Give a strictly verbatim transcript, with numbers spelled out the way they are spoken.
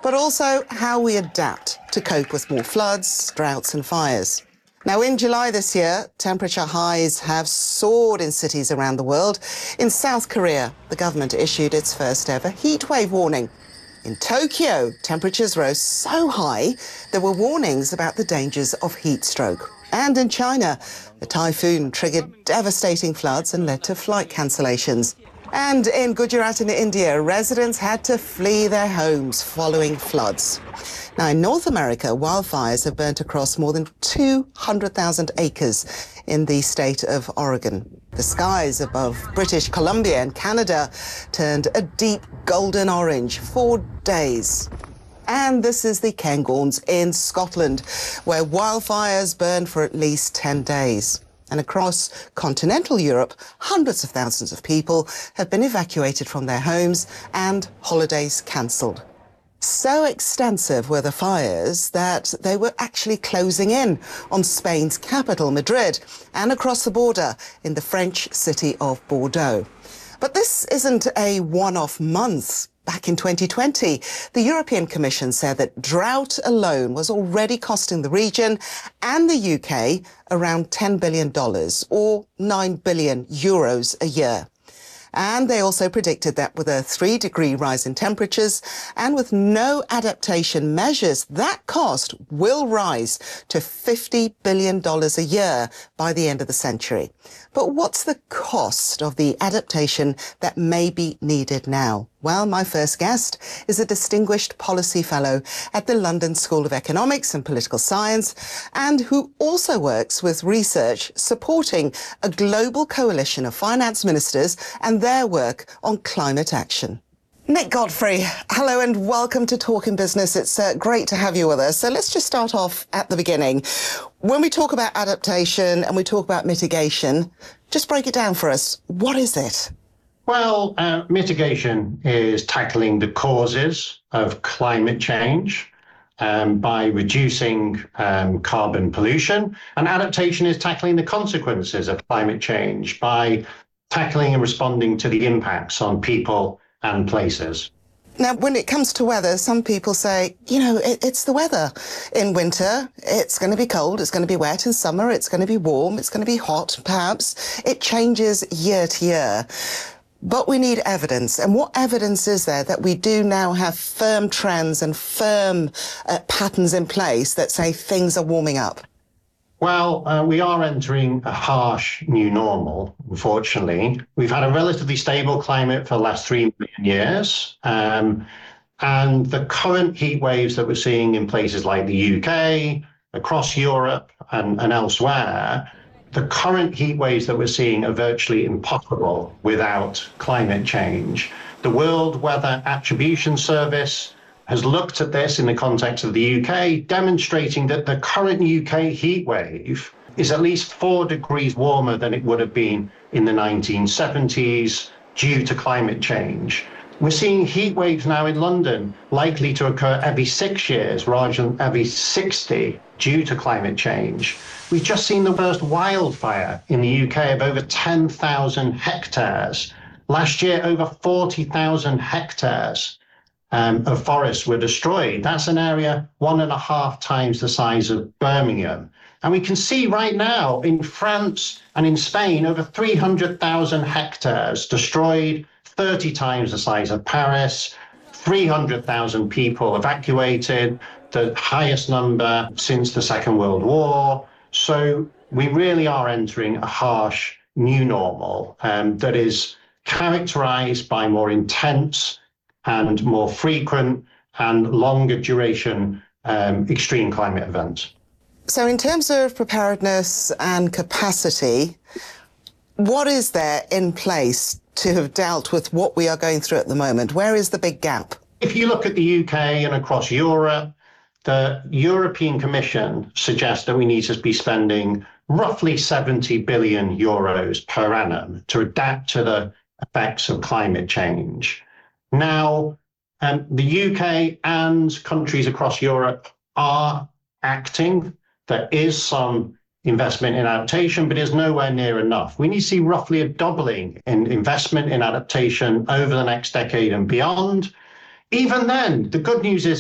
but also how we adapt to cope with more floods, droughts and fires. Now, in July this year, temperature highs have soared in cities around the world. In South Korea, the government issued its first ever heat wave warning. In Tokyo, temperatures rose so high there were warnings about the dangers of heat stroke. And in China, the typhoon triggered devastating floods and led to flight cancellations. And in Gujarat in India, residents had to flee their homes following floods. Now, in North America, wildfires have burnt across more than two hundred thousand acres in the state of Oregon. The skies above British Columbia and Canada turned a deep golden orange for days. And this is the Cairngorms in Scotland, where wildfires burned for at least ten days. And across continental Europe, hundreds of thousands of people have been evacuated from their homes and holidays cancelled. So extensive were the fires that they were actually closing in on Spain's capital, Madrid, and across the border in the French city of Bordeaux. But this isn't a one-off month. Back in twenty twenty, the European Commission said that drought alone was already costing the region and the U K around ten billion dollars or nine billion euros a year. And they also predicted that with a three degree rise in temperatures and with no adaptation measures, that cost will rise to fifty billion dollars a year by the end of the century. But what's the cost of the adaptation that may be needed now? Well, my first guest is a distinguished policy fellow at the London School of Economics and Political Science, and who also works with research supporting a global coalition of finance ministers and their work on climate action. Nick Godfrey, hello and welcome to Talking Business. It's uh, great to have you with us. So let's just start off at the beginning. When we talk about adaptation and we talk about mitigation, just break it down for us. What is it? Well, uh, mitigation is tackling the causes of climate change um, by reducing um, carbon pollution. And adaptation is tackling the consequences of climate change by tackling and responding to the impacts on people and places. Now, when it comes to weather, some people say, you know, it, it's the weather. In winter, it's going to be cold, it's going to be wet. In summer, it's going to be warm, it's going to be hot, perhaps. It changes year to year. But we need evidence. And what evidence is there that we do now have firm trends and firm uh, patterns in place that say things are warming up? Well, uh, we are entering a harsh new normal, unfortunately. We've had a relatively stable climate for the last three million years. Um, and the current heat waves that we're seeing in places like the U K, across Europe and, and elsewhere, the current heat waves that we're seeing are virtually impossible without climate change. The World Weather Attribution Service has looked at this in the context of the U K, demonstrating that the current U K heat wave is at least four degrees warmer than it would have been in the nineteen seventies due to climate change. We're seeing heat waves now in London likely to occur every six years rather than every sixty due to climate change. We've just seen the first wildfire in the U K of over ten thousand hectares. Last year, over forty thousand hectares um, of forests were destroyed. That's an area one and a half times the size of Birmingham. And we can see right now in France and in Spain, over three hundred thousand hectares destroyed, thirty times the size of Paris, three hundred thousand people evacuated, the highest number since the Second World War. So we really are entering a harsh new normal um, that is characterized by more intense and more frequent and longer duration um, extreme climate events. So in terms of preparedness and capacity, what is there in place to have dealt with what we are going through at the moment? Where is the big gap? If you look at the U K and across Europe, the European Commission suggests that we need to be spending roughly seventy billion euros per annum to adapt to the effects of climate change. Now, um, the U K and countries across Europe are acting. There is some investment in adaptation, but is nowhere near enough. We need to see roughly a doubling in investment in adaptation over the next decade and beyond. Even then, the good news is